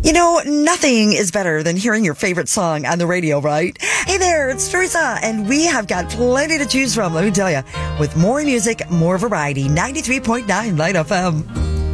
You know, nothing is better than hearing your favorite song on the radio, right? Hey there, it's Teresa, and we have got plenty to choose from, let me tell you. With more music, more variety, 93.9 Light FM.